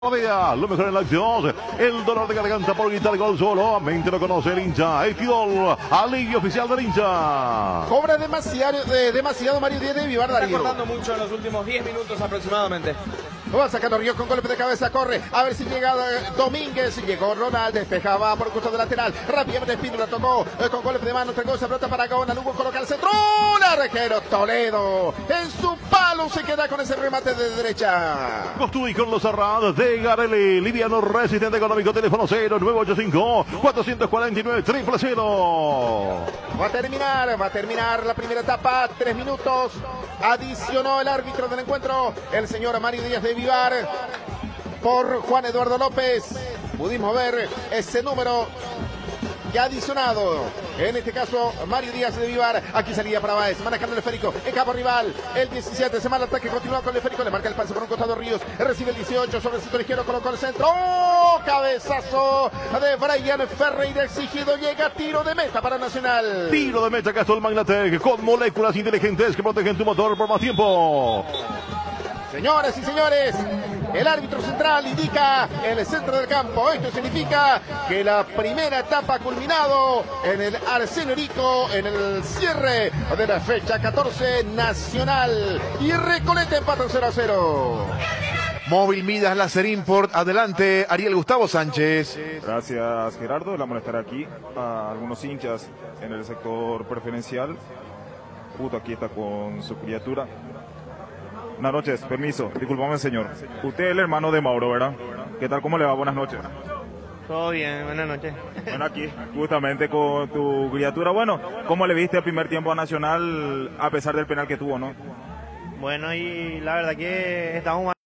Vea, lo mejor en la acción, el dolor de garganta por gritar gol solamente lo conoce el hincha, Etidol, alivio oficial del hincha. Cobra demasiado Mario Díaz de Vivar, Está cortando mucho en los últimos 10 minutos aproximadamente. Va sacando Ríos con golpe de cabeza, corre, a ver si llega Domínguez, llegó Ronald, despejaba por el costado lateral, rápidamente Espínola tocó con golpe de mano, entregó esa pelota para Gaona, Lugo coloca el centro, arquero Toledo, en su palo se queda con ese remate de derecha. Construí con los cerrados de Garelli, liviano resistente económico, teléfono 0985-449-000. Va a terminar la primera etapa, 3 minutos, adicionó el árbitro del encuentro, el señor Mario Díaz de Vivar, por Juan Eduardo López. Pudimos ver ese número que ha adicionado, en este caso Mario Díaz de Vivar. Aquí salía para Báez, manejando el esférico en campo rival, el 17, se manda el ataque, continúa con el esférico, le marca el pase por un costado Ríos, recibe el 18, sobre el sector izquierdo, colocó el centro, ¡oh! Cabezazo de Brian Ferreira exigido, llega tiro de meta para Nacional. Tiro de meta, Castol Magnatec, con moléculas inteligentes que protegen tu motor por más tiempo. Señoras y señores, el árbitro central indica el centro del campo. Esto significa que la primera etapa ha culminado en el Arsenio Rico, en el cierre de la fecha 14, Nacional y Recoleta empatan 0-0. Móvil Midas Láser Import, adelante Ariel Gustavo Sánchez. Gracias Gerardo, la molestar aquí a algunos hinchas en el sector preferencial. Justo aquí está con su criatura. Buenas noches, permiso, discúlpame señor. Usted es el hermano de Mauro, ¿verdad? ¿Qué tal, cómo le va? Buenas noches. Todo bien, buenas noches. Bueno, aquí justamente con tu criatura. Bueno, ¿cómo le viste el primer tiempo a Nacional a pesar del penal que tuvo, no? Bueno, y la verdad que estamos